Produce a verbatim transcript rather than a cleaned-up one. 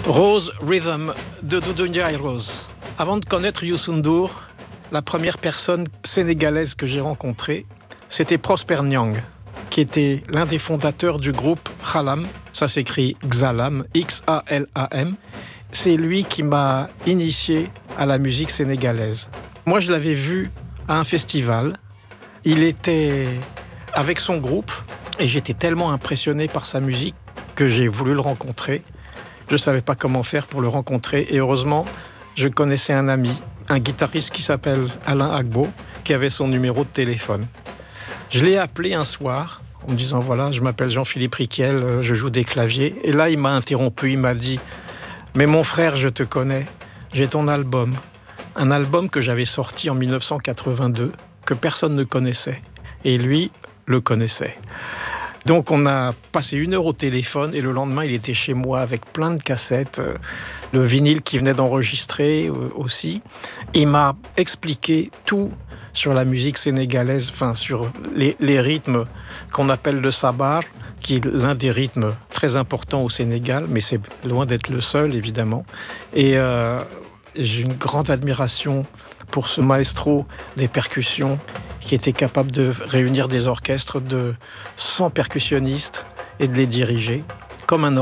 Rose Rhythm de Doudou Ndiaye Rose. Avant de connaître Youssou N'Dour, la première personne sénégalaise que j'ai rencontrée, c'était Prosper Nyang, qui était l'un des fondateurs du groupe Xalam. Ça s'écrit Xalam, X A L A M. C'est lui qui m'a initié à la musique sénégalaise. Moi, je l'avais vu à un festival. Il était avec son groupe et j'étais tellement impressionné par sa musique que j'ai voulu le rencontrer. Je ne savais pas comment faire pour le rencontrer et heureusement, je connaissais un ami, un guitariste qui s'appelle Alain Agbo, qui avait son numéro de téléphone. Je l'ai appelé un soir en me disant « Voilà, je m'appelle Jean-Philippe Riquel, je joue des claviers. » Et là, il m'a interrompu, il m'a dit « Mais mon frère, je te connais, j'ai ton album. » Un album que j'avais sorti en dix-neuf cent quatre-vingt-deux, que personne ne connaissait. Et lui le connaissait. Donc on a passé une heure au téléphone et le lendemain, il était chez moi avec plein de cassettes, euh, le vinyle qu'il venait d'enregistrer euh, aussi. Il m'a expliqué tout sur la musique sénégalaise, enfin sur les, les rythmes qu'on appelle le sabar, qui est l'un des rythmes très importants au Sénégal, mais c'est loin d'être le seul, évidemment. Et euh, j'ai une grande admiration pour ce maestro des percussions qui était capable de réunir des orchestres de cent percussionnistes et de les diriger comme un